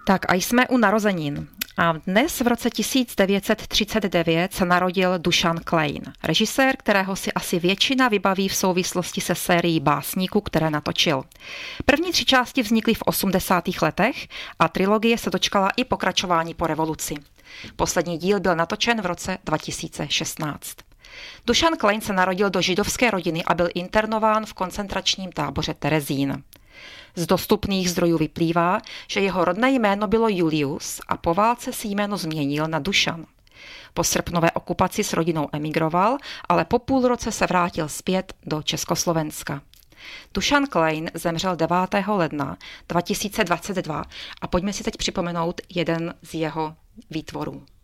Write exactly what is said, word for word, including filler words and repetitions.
Tak a jsme u narozenin. A dnes v roce tisíc devět set třicet devět se narodil Dušan Klein, režisér, kterého si asi většina vybaví v souvislosti se sérií básníků, které natočil. První tři části vznikly v osmdesátých letech a trilogie se dočkala i pokračování po revoluci. Poslední díl byl natočen v roce dva tisíce šestnáct. Dušan Klein se narodil do židovské rodiny a byl internován v koncentračním táboře Terezín. Z dostupných zdrojů vyplývá, že jeho rodné jméno bylo Julius a po válce si jméno změnil na Dušan. Po srpnové okupaci s rodinou emigroval, ale po půl roce se vrátil zpět do Československa. Dušan Klein zemřel devátého ledna dva tisíce dvacet dva a pojďme si teď připomenout jeden z jeho výtvorů.